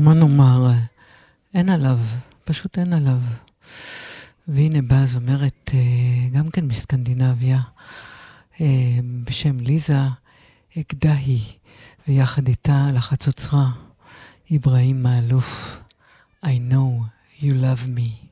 מה נאמר? אין עליו, פשוט אין עליו. והנה באה זמרת, גם כן מסקנדינביה, בשם ליזה אקדהי, ויחד איתה על החצוצרה, איברהים מאלוף, I know you love me.